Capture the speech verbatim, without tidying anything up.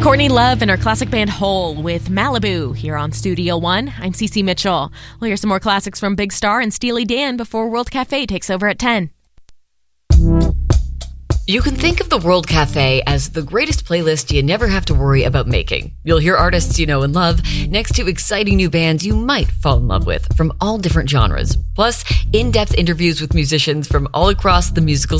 Courtney Love and her classic band Hole with Malibu here on Studio One. I'm Cece Mitchell. We'll hear some more classics from Big Star and Steely Dan before World Cafe takes over at ten. You can think of the World Cafe as the greatest playlist you never have to worry about making. You'll hear artists you know and love next to exciting new bands you might fall in love with from all different genres. Plus, in-depth interviews with musicians from all across the musical